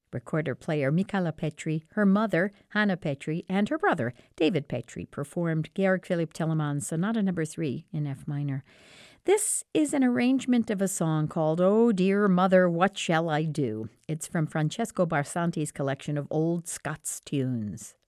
Recorder player Michala Petri, her mother, Hanna Petri, and her brother, David Petri, performed Georg Philipp Telemann's Sonata No. 3 in F minor. This is an arrangement of a song called "Oh Dear Mother, What Shall I Do?" It's from Francesco Barsanti's collection of old Scots tunes.